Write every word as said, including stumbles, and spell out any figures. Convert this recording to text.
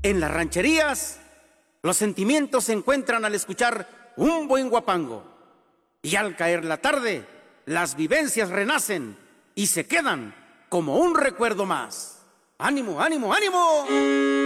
En las rancherías, los sentimientos se encuentran al escuchar un buen guapango. Y al caer la tarde, las vivencias renacen y se quedan como un recuerdo más. ¡Ánimo, ánimo, ánimo!